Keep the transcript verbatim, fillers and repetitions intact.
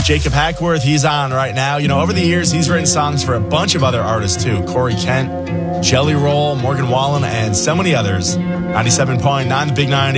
Jacob Hackworth, he's on right now. You know, over the years, he's written songs for a bunch of other artists, too. Corey Kent, Jelly Roll, Morgan Wallen, and so many others. ninety-seven point nine The Big ninety.